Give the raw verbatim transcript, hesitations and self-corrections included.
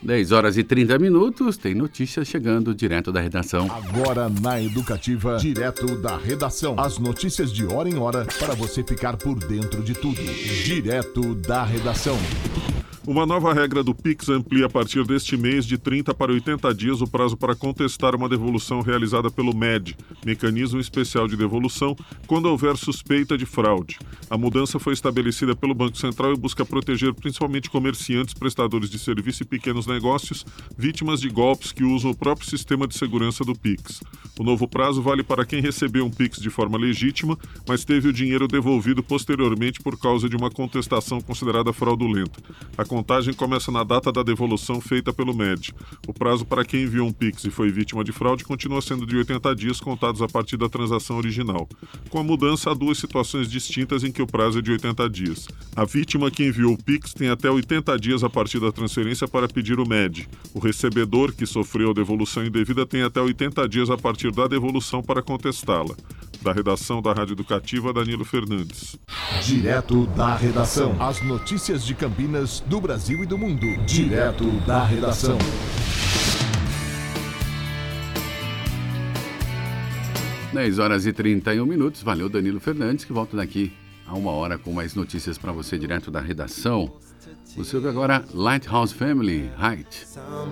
dez horas e trinta minutos, tem notícias chegando direto da redação. Agora na Educativa, direto da redação. As notícias de hora em hora para você ficar por dentro de tudo. Direto da redação. Uma nova regra do Pix amplia a partir deste mês de trinta para oitenta dias o prazo para contestar uma devolução realizada pelo M E D, Mecanismo Especial de Devolução, quando houver suspeita de fraude. A mudança foi estabelecida pelo Banco Central e busca proteger principalmente comerciantes, prestadores de serviço e pequenos negócios, vítimas de golpes que usam o próprio sistema de segurança do Pix. O novo prazo vale para quem recebeu um Pix de forma legítima, mas teve o dinheiro devolvido posteriormente por causa de uma contestação considerada fraudulenta. A contagem começa na data da devolução feita pelo M E D. O prazo para quem enviou um Pix e foi vítima de fraude continua sendo de oitenta dias contados a partir da transação original. Com a mudança, há duas situações distintas em que o prazo é de oitenta dias. A vítima que enviou o Pix tem até oitenta dias a partir da transferência para pedir o M E D. O recebedor, que sofreu a devolução indevida, tem até oitenta dias a partir da devolução para contestá-la. Da redação da Rádio Educativa, Danilo Fernandes. Direto da redação. As notícias de Campinas, do Brasil e do mundo. Direto da redação. dez horas e trinta e um minutos. Valeu, Danilo Fernandes, que volta daqui a uma hora com mais notícias para você direto da redação. Você ouve agora Lighthouse Family, Height.